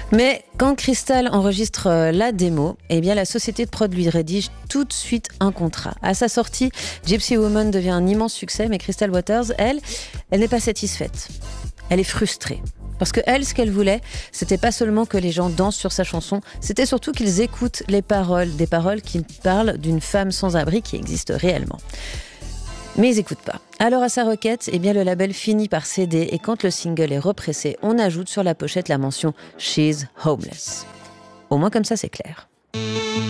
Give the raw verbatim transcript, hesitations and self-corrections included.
Mais quand Crystal enregistre euh, la démo, eh bien la société de prod lui rédige tout de suite un contrat. À sa sortie, Gypsy Woman devient un immense succès, mais Crystal Waters, elle, elle n'est pas satisfaite. Elle est frustrée. Parce que elle, ce qu'elle voulait, c'était pas seulement que les gens dansent sur sa chanson, c'était surtout qu'ils écoutent les paroles, des paroles qui parlent d'une femme sans abri qui existe réellement. Mais ils n'écoutent pas. Alors à sa requête, eh bien le label finit par céder et quand le single est repressé, on ajoute sur la pochette la mention « She's homeless ». Au moins comme ça c'est clair.